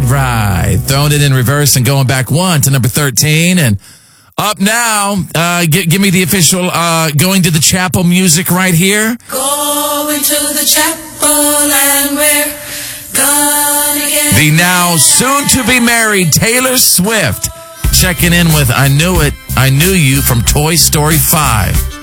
right. Throwing it in reverse and going back one to number 13. And up now, give me the official going to the chapel music right here. Going to the chapel and we're gonna get The now soon-to-be married Taylor Swift checking in with I Knew It, I Knew You from Toy Story 5.